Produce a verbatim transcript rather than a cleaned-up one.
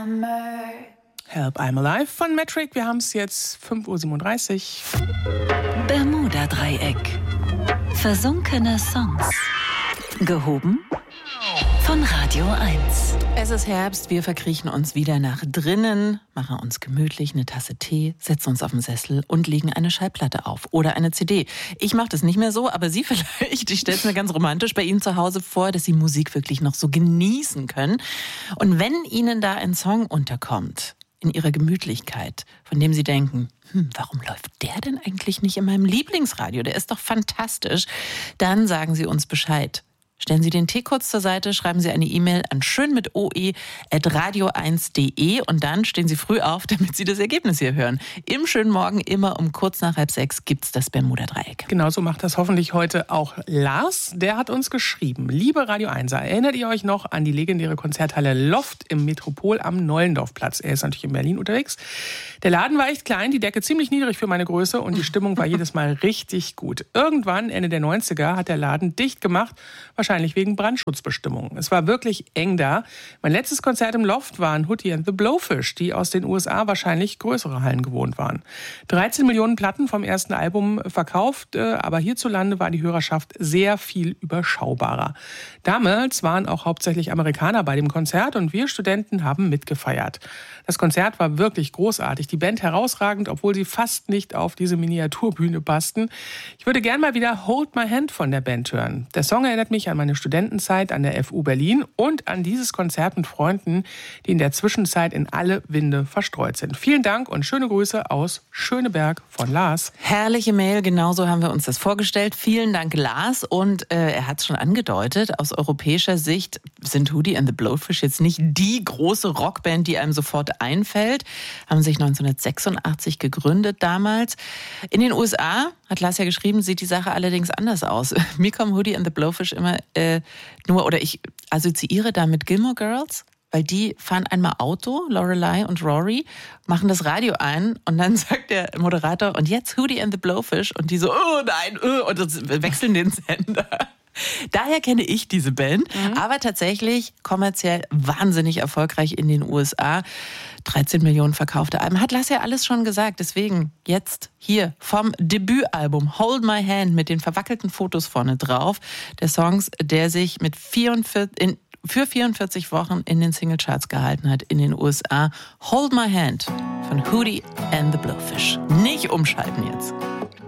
Summer. Help, I'm Alive von Metric. Wir haben es jetzt fünf Uhr siebenunddreißig. Bermuda-Dreieck. Versunkene Songs. Gehoben von Radio eins. Es ist Herbst, wir verkriechen uns wieder nach drinnen, machen uns gemütlich eine Tasse Tee, setzen uns auf den Sessel und legen eine Schallplatte auf oder eine C D. Ich mache das nicht mehr so, aber Sie vielleicht. Ich stelle es mir ganz romantisch bei Ihnen zu Hause vor, dass Sie Musik wirklich noch so genießen können. Und wenn Ihnen da ein Song unterkommt, in Ihrer Gemütlichkeit, von dem Sie denken, hm, warum läuft der denn eigentlich nicht in meinem Lieblingsradio? Der ist doch fantastisch. Dann sagen Sie uns Bescheid. Stellen Sie den Tee kurz zur Seite, schreiben Sie eine E-Mail an schön mit oe at radio eins punkt de und dann stehen Sie früh auf, damit Sie das Ergebnis hier hören. Im schönen Morgen, immer um kurz nach halb sechs, gibt's das Bermuda-Dreieck. Genauso macht das hoffentlich heute auch Lars. Der hat uns geschrieben: Liebe Radio Einser, erinnert ihr euch noch an die legendäre Konzerthalle Loft im Metropol am Neulendorfplatz? Er ist natürlich in Berlin unterwegs. Der Laden war echt klein, die Decke ziemlich niedrig für meine Größe und die Stimmung war jedes Mal richtig gut. Irgendwann, Ende der neunziger, hat der Laden dicht gemacht, wahrscheinlich wegen Brandschutzbestimmungen. Es war wirklich eng da. Mein letztes Konzert im Loft waren Hootie and the Blowfish, die aus den U S A wahrscheinlich größere Hallen gewohnt waren. dreizehn Millionen Platten vom ersten Album verkauft, aber hierzulande war die Hörerschaft sehr viel überschaubarer. Damals waren auch hauptsächlich Amerikaner bei dem Konzert und wir Studenten haben mitgefeiert. Das Konzert war wirklich großartig. Die Band herausragend, obwohl sie fast nicht auf diese Miniaturbühne passten. Ich würde gern mal wieder Hold My Hand von der Band hören. Der Song erinnert mich an meine Studentenzeit an der F U Berlin und an dieses Konzert mit Freunden, die in der Zwischenzeit in alle Winde verstreut sind. Vielen Dank und schöne Grüße aus Schöneberg von Lars. Herrliche Mail, genauso haben wir uns das vorgestellt. Vielen Dank, Lars. Und äh, er hat es schon angedeutet, aus europäischer Sicht sind Hootie and the Blowfish jetzt nicht die große Rockband, die einem sofort einfällt. Haben sich neunzehnhundertsechsundachtzig gegründet damals. In den U S A, hat Lars ja geschrieben, sieht die Sache allerdings anders aus. Mir kommen Hootie and the Blowfish immer äh, nur, oder ich assoziiere da mit Gilmore Girls, weil die fahren einmal Auto, Lorelei und Rory, machen das Radio ein und dann sagt der Moderator, und jetzt Hootie and the Blowfish, und die so, oh nein, oh, und wechseln den Sender. Daher kenne ich diese Band, mhm. aber tatsächlich kommerziell wahnsinnig erfolgreich in den U S A. dreizehn Millionen verkaufte Alben. Hat Lars ja alles schon gesagt. Deswegen jetzt hier vom Debütalbum Hold My Hand mit den verwackelten Fotos vorne drauf. Der Song, der sich mit vierundvierzig, in, für vierundvierzig Wochen in den Singlecharts gehalten hat in den U S A. Hold My Hand von Hootie and the Blowfish. Nicht umschalten jetzt.